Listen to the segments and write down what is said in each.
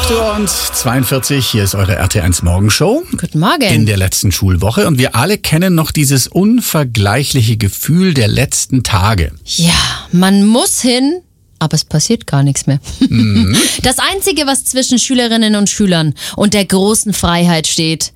8:42 Uhr, hier ist eure RT1 Morgenshow. Guten Morgen. In der letzten Schulwoche und wir alle kennen noch dieses unvergleichliche Gefühl der letzten Tage. Ja, man muss hin, aber es passiert gar nichts mehr. Das Einzige, was zwischen Schülerinnen und Schülern und der großen Freiheit steht: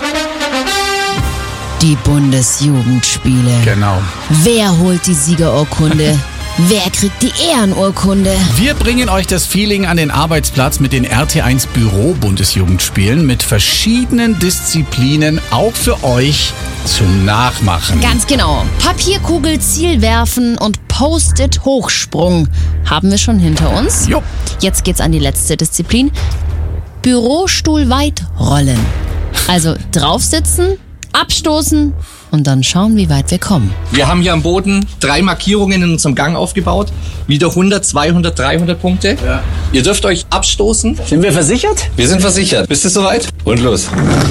die Bundesjugendspiele. Genau. Wer holt die Siegerurkunde? Wer kriegt die Ehrenurkunde? Wir bringen euch das Feeling an den Arbeitsplatz mit den RT1 Büro-Bundesjugendspielen mit verschiedenen Disziplinen, auch für euch zum Nachmachen. Ganz genau. Papierkugel, Zielwerfen und Post-it-Hochsprung haben wir schon hinter uns. Jo. Jetzt geht's an die letzte Disziplin: Bürostuhl weit rollen. Also draufsitzen, abstoßen und dann schauen, wie weit wir kommen. Wir haben hier am Boden 3 Markierungen in unserem Gang aufgebaut. Wieder 100, 200, 300 Punkte. Ja. Ihr dürft euch abstoßen. Sind wir versichert? Wir sind versichert. Bist du soweit? Und los.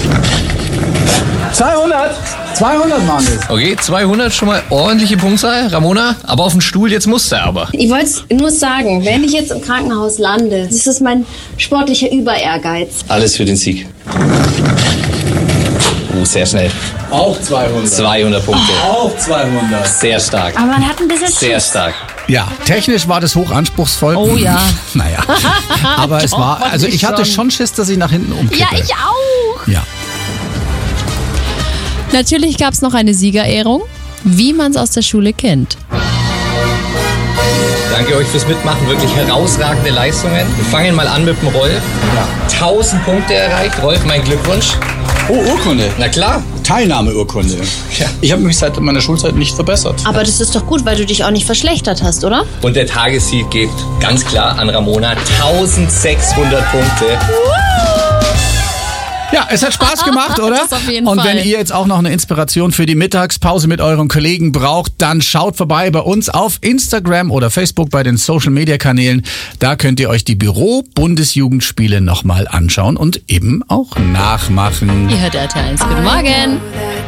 200 waren es. Okay, 200 schon mal ordentliche Punktzahl. Ramona, aber auf den Stuhl, jetzt musst du aber. Ich wollte nur sagen, wenn ich jetzt im Krankenhaus lande, das ist mein sportlicher Überehrgeiz. Alles für den Sieg. Sehr schnell. Auch 200. 200 Punkte. Auch 200. Sehr stark. Aber man hat ein bisschen Sehr stark. Ja, technisch war das hoch anspruchsvoll. Oh ja. Naja, aber es war, also ich hatte schon. schon Schiss, dass ich nach hinten umkippe. Ja, ich auch. Ja. Natürlich gab's noch eine Siegerehrung, wie man es aus der Schule kennt. Danke euch fürs Mitmachen. Wirklich herausragende Leistungen. Wir fangen mal an mit dem Rolf. 1000 Punkte erreicht. Rolf, mein Glückwunsch. Oh, Urkunde. Na klar. Teilnahmeurkunde. Ja. Ich habe mich seit meiner Schulzeit nicht verbessert. Aber das ist doch gut, weil du dich auch nicht verschlechtert hast, oder? Und der Tagessieg geht ganz klar an Ramona. 1600 Punkte. Ja, es hat Spaß gemacht, oder? Das auf jeden Und Fall. wenn ihr jetzt auch noch eine Inspiration für die Mittagspause mit euren Kollegen braucht, dann schaut vorbei bei uns auf Instagram oder Facebook bei den Social-Media-Kanälen. Da könnt ihr euch die Büro-Bundesjugendspiele nochmal anschauen und eben auch nachmachen. Ihr hört RT1. Guten Morgen.